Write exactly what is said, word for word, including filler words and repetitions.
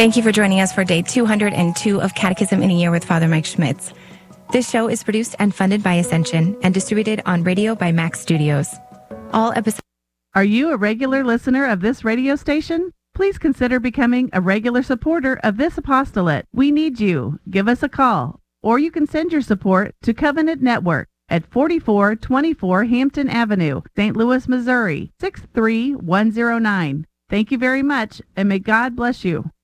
Thank you for joining us for day two hundred two of Catechism in a Year with Father Mike Schmitz. This show is produced and funded by Ascension and distributed on radio by Max Studios. All episodes. Are you a regular listener of this radio station? Please consider becoming a regular supporter of this apostolate. We need you. Give us a call, or you can send your support to Covenant Network at forty-four twenty-four Hampton Avenue, Saint Louis, Missouri, six three one zero nine. Thank you very much, and may God bless you.